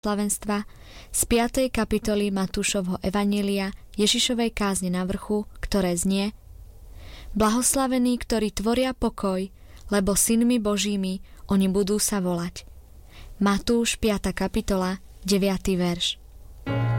blahoslavenstva z 5. kapitoly Matúšovho evanjelia Ježišovej kázne na vrchu, ktoré znie: Blahoslavení, ktorí tvoria pokoj, lebo synmi Božími oni budú sa volať. Matúš 5. kapitola 9. verš.